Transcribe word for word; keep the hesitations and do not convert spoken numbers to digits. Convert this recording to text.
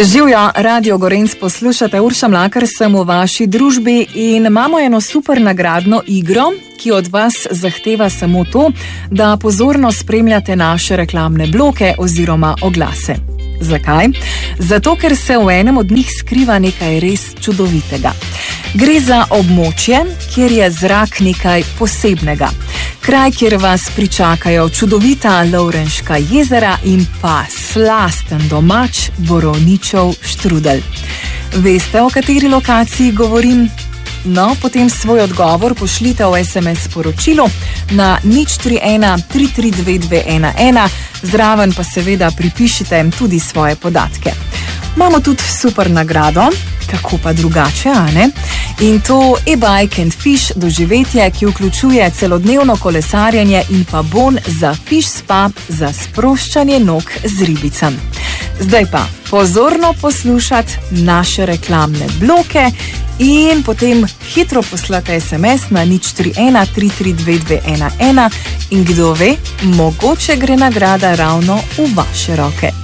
Živjo, Radio Gorenc poslušate, Urša Mlakar sem v vaši družbi in imamo eno super nagradno igro, ki od vas zahteva samo to, da pozorno spremljate naše reklamne bloke oziroma oglase. Zakaj? Zato, ker se v enem od njih skriva nekaj res čudovitega. Gre za območje, kjer je zrak nekaj posebnega. Kraj, kjer vas pričakajo čudovita Lovrenška jezera in pa slasten domač borovničev štrudel. Veste, o kateri lokaciji govorim? No, potem svoj odgovor pošljite v es em es sporočilu na nič tri ena tri tri dve dve ena ena, zraven pa seveda pripišite tudi svoje podatke. Imamo tudi super nagrado, kako pa drugače, a ne? In to e-bike and fish doživetje, ki vključuje celodnevno kolesarjenje in pa bon za fish spa za sproščanje nog z ribicami. Zdaj pa pozorno poslušati naše reklamne bloke in potem hitro poslati es em es na nič tri ena tri tri dve dve ena ena in kdo ve, mogoče gre nagrada ravno v vaše roke.